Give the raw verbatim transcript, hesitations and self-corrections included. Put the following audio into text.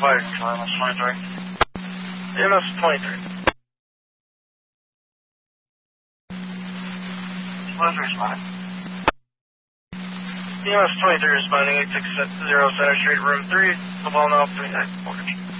fire control, E M S twenty-three. E M S twenty-three. What's responding? E M S twenty-three responding, eight six zero Center Street, room three, Havana, three nine four.